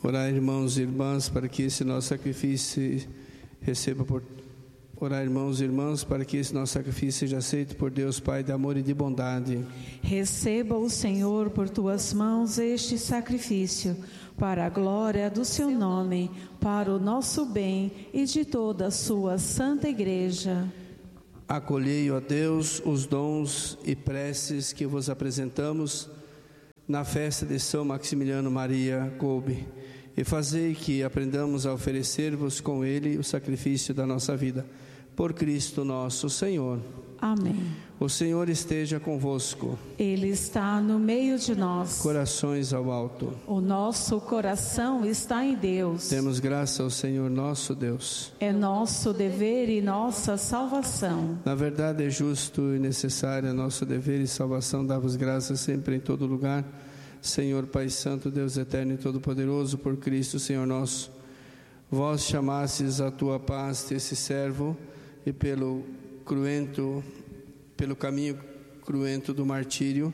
Orai, irmãos e irmãs, para que esse nosso sacrifício receba por... Orai, irmãos e irmãs, para que esse nosso sacrifício seja aceito por Deus Pai de amor e de bondade. Receba o Senhor por tuas mãos este sacrifício, para a glória do seu nome, para o nosso bem e de toda a sua santa igreja. Acolhei, ó Deus, os dons e preces que vos apresentamos na festa de São Maximiliano Maria Kolbe, e fazei que aprendamos a oferecer-vos com ele o sacrifício da nossa vida. Por Cristo nosso Senhor. Amém. O Senhor esteja convosco. Ele está no meio de nós. Corações ao alto. O nosso coração está em Deus. Temos graça ao Senhor nosso Deus. É nosso dever e nossa salvação. Na verdade é justo e necessário, é nosso dever e salvação dar-vos graças sempre em todo lugar, Senhor Pai Santo, Deus eterno e todo-poderoso, por Cristo Senhor nosso. Vós chamastes a tua paz esse servo, e pelo caminho cruento do martírio,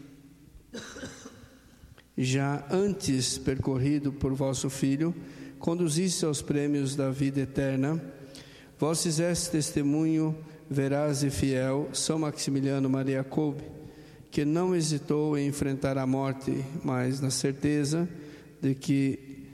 já antes percorrido por vosso Filho, conduziste aos prêmios da vida eterna. Vós fizeste testemunho veraz e fiel, São Maximiliano Maria Kolbe, que não hesitou em enfrentar a morte, mas na certeza de que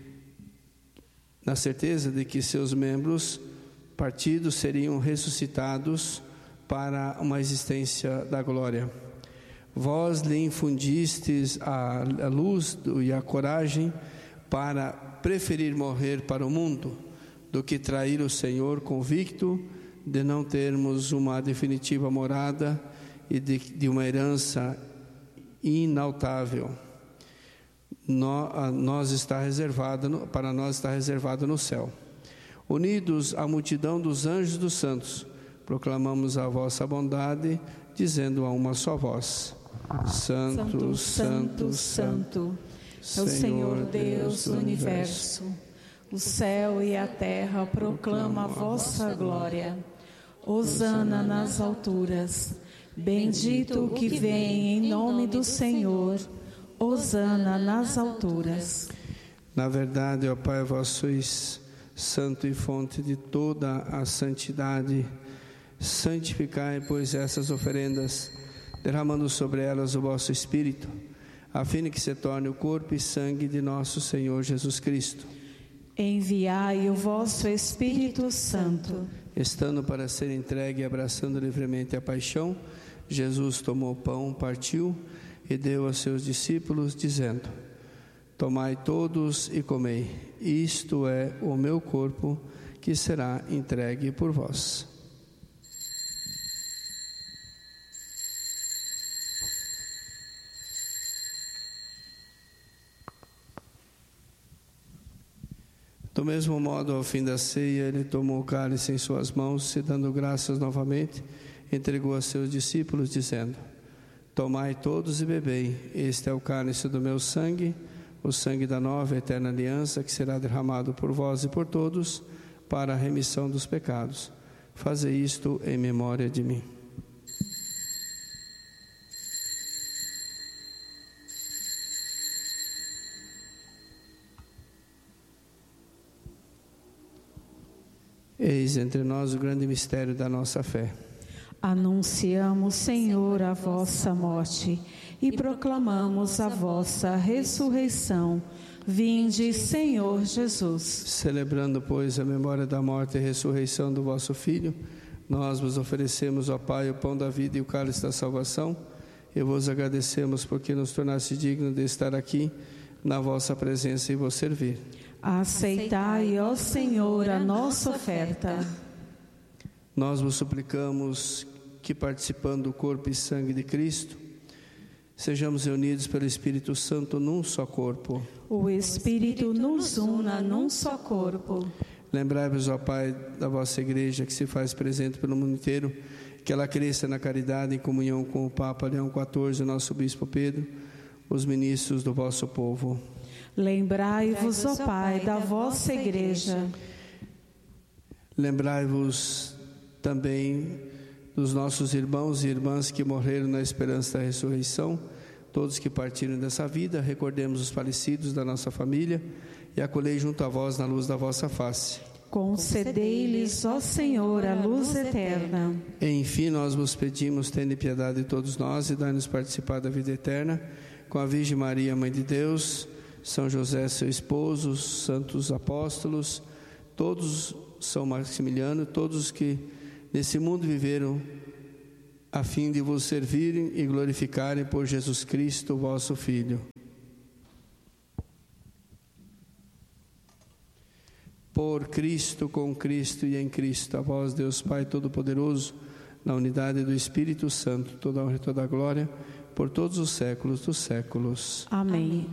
seus membros partidos seriam ressuscitados para uma existência da glória. Vós lhe infundistes a luz e a coragem para preferir morrer para o mundo do que trair o Senhor, convicto de não termos uma definitiva morada e de uma herança inaltável. Para nós está reservado no céu. Unidos à multidão dos anjos dos santos, proclamamos a vossa bondade, dizendo a uma só voz: Santo, Santo, Santo, é o Senhor Deus do universo. O céu e a terra proclamam a vossa glória. Hosana nas alturas. Bendito o que vem em nome do Senhor. Hosana nas alturas. Na verdade, ó Pai, vós sois santo e fonte de toda a santidade. Santificai, pois, essas oferendas, derramando sobre elas o vosso Espírito, a fim de que se torne o corpo e sangue de nosso Senhor Jesus Cristo. Enviai o vosso Espírito Santo. Estando para ser entregue e abraçando livremente a paixão, Jesus tomou o pão, partiu e deu a seus discípulos, dizendo: Tomai todos e comei, isto é o meu corpo, que será entregue por vós. Do mesmo modo, ao fim da ceia, ele tomou o cálice em suas mãos e, dando graças novamente, entregou a seus discípulos, dizendo: Tomai todos e bebei, este é o cálice do meu sangue, o sangue da nova e eterna aliança, que será derramado por vós e por todos, para a remissão dos pecados. Fazei isto em memória de mim. Eis entre nós o grande mistério da nossa fé. Anunciamos, Senhor, a vossa morte e proclamamos a vossa ressurreição. Vinde, Senhor Jesus. Celebrando, pois, a memória da morte e ressurreição do vosso Filho, nós vos oferecemos, ó Pai, o pão da vida e o cálice da salvação, e vos agradecemos porque nos tornaste dignos de estar aqui na vossa presença e vos servir. Aceitai, ó Senhor, a nossa oferta. Nós vos suplicamos que, participando do corpo e sangue de Cristo, sejamos reunidos pelo Espírito Santo num só corpo. O Espírito nos una num só corpo. Lembrai-vos, ó Pai, da vossa igreja que se faz presente pelo mundo inteiro, que ela cresça na caridade em comunhão com o Papa Leão XIV, nosso Bispo Pedro, os ministros do vosso povo. Lembrai-vos, ó Pai, da vossa igreja. Lembrai-vos também dos nossos irmãos e irmãs que morreram na esperança da ressurreição, todos que partiram dessa vida. Recordemos os falecidos da nossa família e acolhei junto a vós na luz da vossa face. Concedei-lhes, ó Senhor, a luz eterna. Enfim, nós vos pedimos, tende piedade de todos nós e dai-nos participar da vida eterna, com a Virgem Maria, Mãe de Deus, São José, seu esposo, os santos apóstolos, todos, São Maximiliano, todos os que nesse mundo viveram a fim de vos servirem e glorificarem por Jesus Cristo, vosso Filho. Por Cristo, com Cristo e em Cristo, a vós, Deus Pai Todo-Poderoso, na unidade do Espírito Santo, toda a honra e toda a glória, por todos os séculos dos séculos. Amém.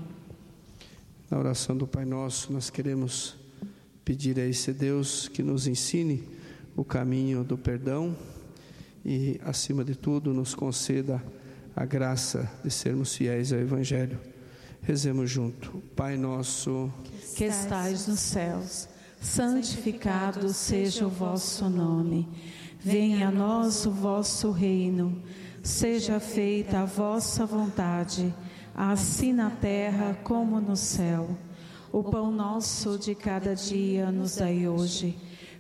Na oração do Pai Nosso, nós queremos pedir a esse Deus que nos ensine o caminho do perdão e, acima de tudo, nos conceda a graça de sermos fiéis ao Evangelho. Rezemos junto. Pai nosso, que estais nos céus, santificado seja o vosso nome. Venha a nós o vosso reino. Seja feita a vossa vontade, assim na terra como no céu. O pão nosso de cada dia nos dai hoje.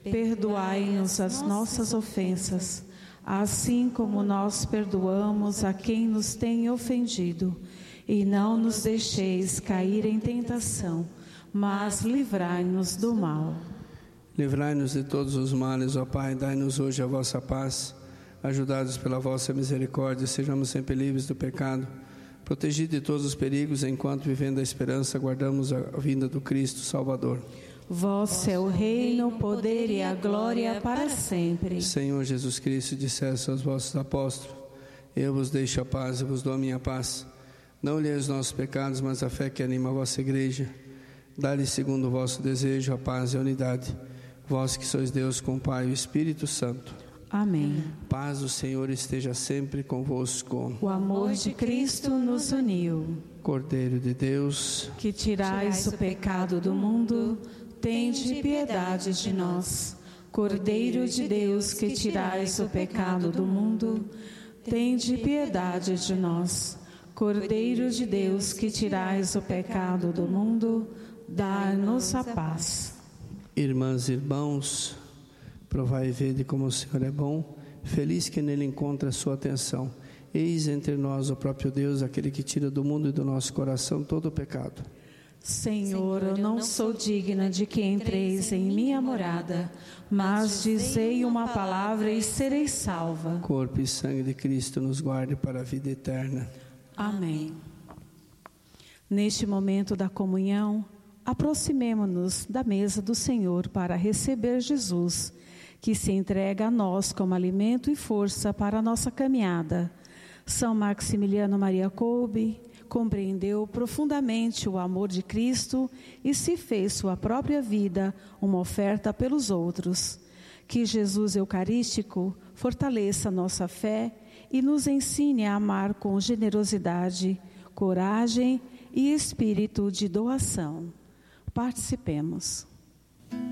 Perdoai-nos as nossas ofensas, assim como nós perdoamos a quem nos tem ofendido. E não nos deixeis cair em tentação, mas livrai-nos do mal. Livrai-nos de todos os males, ó Pai, dai-nos hoje a vossa paz. Ajudados pela vossa misericórdia, sejamos sempre livres do pecado, protegidos de todos os perigos, enquanto, vivendo a esperança, aguardamos a vinda do Cristo Salvador. Vosso é o reino, o poder e a glória para sempre. Senhor Jesus Cristo, disseste aos vossos apóstolos: eu vos deixo a paz e vos dou a minha paz. Não olheis os nossos pecados, mas a fé que anima a vossa igreja. Dá-lhe, segundo o vosso desejo, a paz e a unidade. Vós que sois Deus com o Pai e o Espírito Santo. Amém. Paz do Senhor esteja sempre convosco. O amor de Cristo nos uniu. Cordeiro de Deus, que tirais o pecado do mundo, tende piedade de nós. Cordeiro de Deus, que tirais o pecado do mundo, tende piedade de nós. Cordeiro de Deus, que tirais o pecado do mundo, dai-nos a paz. Irmãs e irmãos, provai e vede como o Senhor é bom, feliz que nele encontra a sua atenção. Eis entre nós o próprio Deus, aquele que tira do mundo e do nosso coração todo o pecado. Senhor, eu não sou digna de que entreis em minha morada, mas dizei uma palavra e serei salva. Corpo e sangue de Cristo nos guarde para a vida eterna. Amém. Neste momento da comunhão, aproximemo-nos da mesa do Senhor para receber Jesus, que se entrega a nós como alimento e força para a nossa caminhada. São Maximiliano Maria Kolbe compreendeu profundamente o amor de Cristo e se fez sua própria vida uma oferta pelos outros. Que Jesus Eucarístico fortaleça nossa fé e nos ensine a amar com generosidade, coragem e espírito de doação. Participemos.